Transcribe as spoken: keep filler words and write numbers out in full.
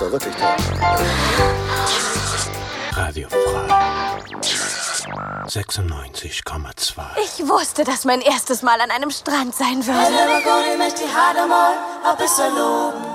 doch wirklich toll. Radio Frei. sechsundneunzig Komma zwei. Ich wusste, dass mein erstes Mal an einem Strand sein würde. Eller var går det mest i Hadamor, oppe så loben.